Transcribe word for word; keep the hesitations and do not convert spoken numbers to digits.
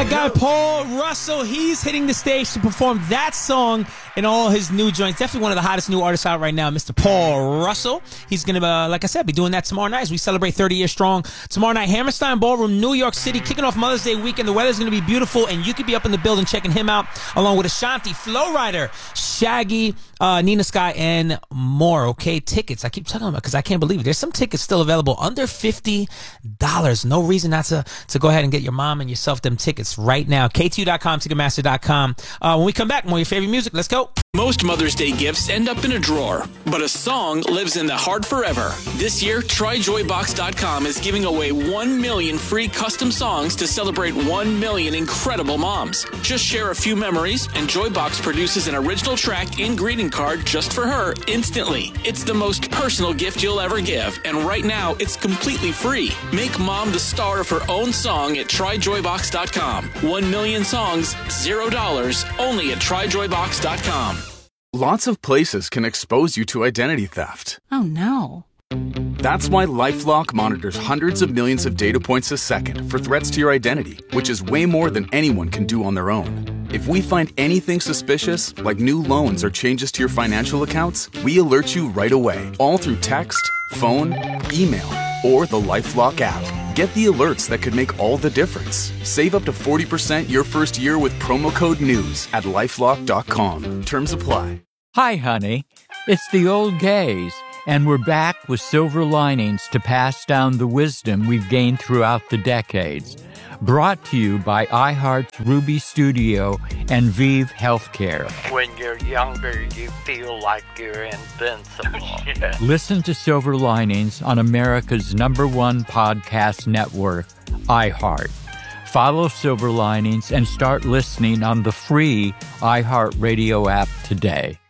My guy Paul Russell, he's hitting the stage to perform that song in all his new joints. Definitely one of the hottest new artists out right now, Mister Paul Russell. He's going to, uh, like I said, be doing that tomorrow night as we celebrate thirty years strong. Tomorrow night, Hammerstein Ballroom, New York City, kicking off Mother's Day weekend. The weather's going to be beautiful, and you could be up in the building checking him out, along with Ashanti, Flowrider, Shaggy, uh, Nina Sky, and more. Okay, tickets. I keep talking about it because I can't believe it. There's some tickets still available under fifty dollars. No reason not to, to go ahead and get your mom and yourself them tickets right now. K T U dot com, Ticketmaster dot com. Uh, when we come back, more of your favorite music. Let's go. Most Mother's Day gifts end up in a drawer, but a song lives in the heart forever. This year, Try Joy Box dot com is giving away one million free custom songs to celebrate one million incredible moms. Just share a few memories, and Joybox produces an original track and greeting card just for her instantly. It's the most personal gift you'll ever give, and right now, it's completely free. Make mom the star of her own song at Try Joy Box dot com. One million songs, zero dollars, only at Try Joy Box dot com. Lots of places can expose you to identity theft. Oh, no. That's why LifeLock monitors hundreds of millions of data points a second for threats to your identity, which is way more than anyone can do on their own. If we find anything suspicious, like new loans or changes to your financial accounts, we alert you right away, all through text, phone, email, or the LifeLock app. Get the alerts that could make all the difference. Save up to forty percent your first year with promo code NEWS at lifelock dot com. Terms apply. Hi, honey. It's the old gays, and we're back with silver linings to pass down the wisdom we've gained throughout the decades. Brought to you by iHeart's Ruby Studio and Vive Healthcare. When you're younger, you feel like you're invincible. Yeah. Listen to Silver Linings on America's number one podcast network, iHeart. Follow Silver Linings and start listening on the free iHeartRadio app today.